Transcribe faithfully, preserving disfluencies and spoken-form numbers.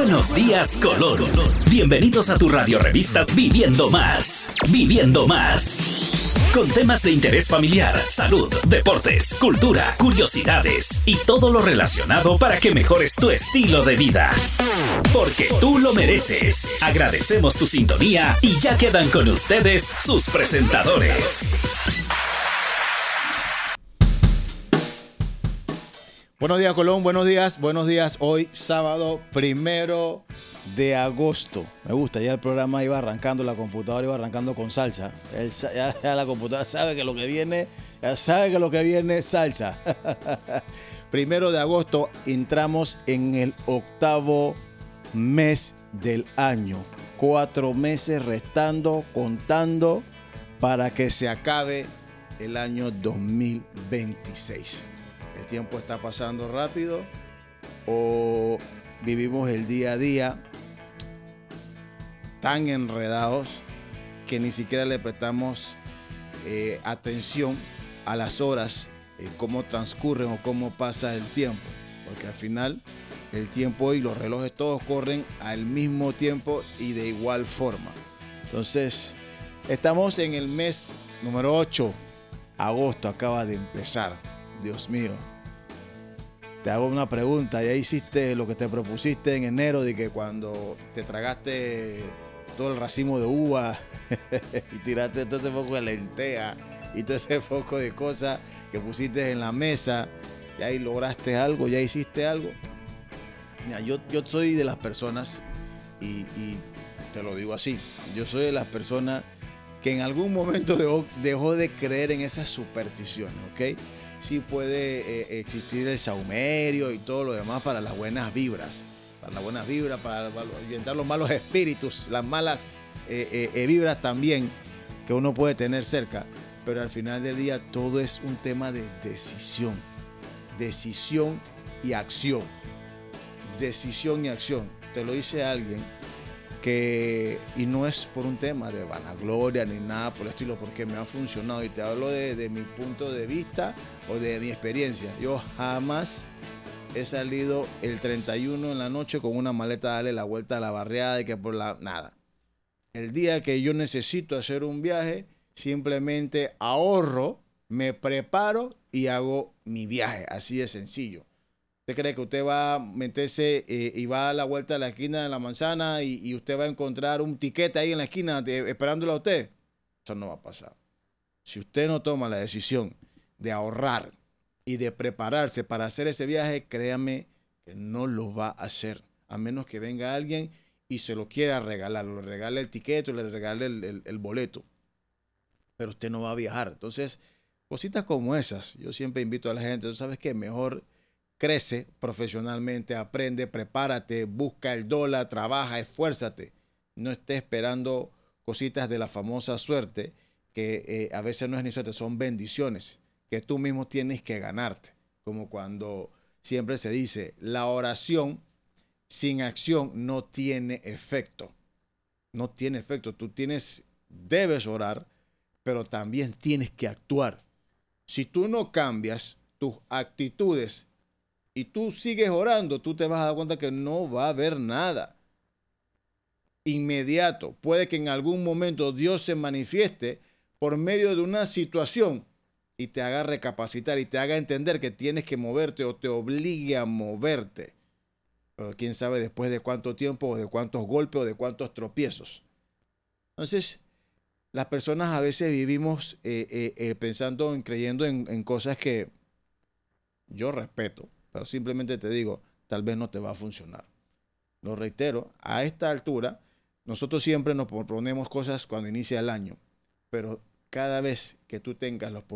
Buenos días, Colón. Bienvenidos a tu radio revista Viviendo Más. Viviendo Más. Con temas de interés familiar, salud, deportes, cultura, curiosidades y todo lo relacionado para que mejores tu estilo de vida. Porque tú lo mereces. Agradecemos tu sintonía y ya quedan con ustedes sus presentadores. Buenos días, Colón, buenos días, buenos días. Hoy, sábado primero de agosto. Me gusta, ya el programa iba arrancando, la computadora iba arrancando con salsa. El, ya, ya la computadora sabe que lo que viene, ya sabe que lo que viene es salsa. Primero de agosto, entramos en el octavo mes del año. Cuatro meses restando, contando, para que se acabe el año dos mil veintiséis. El tiempo está pasando rápido o vivimos el día a día tan enredados que ni siquiera le prestamos eh, atención a las horas, eh, cómo transcurren o cómo pasa el tiempo. Porque al final el tiempo y los relojes todos corren al mismo tiempo y de igual forma. Entonces, estamos en el mes número ocho. Agosto acaba de empezar. Dios mío. Te hago una pregunta. ¿Ya hiciste lo que te propusiste en enero de que cuando te tragaste todo el racimo de uva y tiraste todo ese poco de lenteja y todo ese poco de cosas que pusiste en la mesa, ya ahí lograste algo, ya hiciste algo? Mira, yo, yo soy de las personas, y, y te lo digo así, yo soy de las personas que en algún momento dejó, dejó de creer en esas supersticiones, ¿ok? Sí puede eh, existir el saumerio y todo lo demás para las buenas vibras, para las buenas vibras, para, para ahuyentar los malos espíritus, las malas eh, eh, vibras también que uno puede tener cerca, pero al final del día todo es un tema de decisión, decisión y acción, decisión y acción. Te lo dice alguien que, y no es por un tema de vanagloria ni nada por el estilo, porque me ha funcionado y te hablo de, de mi punto de vista o de mi experiencia. Yo jamás he salido el treinta y uno en la noche con una maleta a darle la vuelta a la barriada y que por la nada. El día que yo necesito hacer un viaje, simplemente ahorro, me preparo y hago mi viaje, así de sencillo. ¿Usted cree que usted va a meterse eh, y va a la vuelta de la esquina de la manzana y, y usted va a encontrar un tiquete ahí en la esquina de, esperándolo a usted? Eso no va a pasar. Si usted no toma la decisión de ahorrar y de prepararse para hacer ese viaje, créame que no lo va a hacer. A menos que venga alguien y se lo quiera regalar. Le regale el tiquete o le regale el, el, el boleto. Pero usted no va a viajar. Entonces, cositas como esas. Yo siempre invito a la gente, ¿tú sabes qué? Mejor crece profesionalmente, aprende, prepárate, busca el dólar, trabaja, esfuérzate. No estés esperando cositas de la famosa suerte, que eh, a veces no es ni suerte, son bendiciones que tú mismo tienes que ganarte. Como cuando siempre se dice, la oración sin acción no tiene efecto. No tiene efecto. Tú tienes, debes orar, pero también tienes que actuar. Si tú no cambias tus actitudes y tú sigues orando, tú te vas a dar cuenta que no va a haber nada inmediato. Puede que en algún momento Dios se manifieste por medio de una situación y te haga recapacitar y te haga entender que tienes que moverte o te obligue a moverte. Pero quién sabe después de cuánto tiempo o de cuántos golpes o de cuántos tropiezos. Entonces, las personas a veces vivimos eh, eh, eh, pensando, en, creyendo en, en cosas que yo respeto. Pero simplemente te digo, tal vez no te va a funcionar. Lo reitero, a esta altura, nosotros siempre nos proponemos cosas cuando inicia el año. Pero cada vez que tú tengas la oportunidad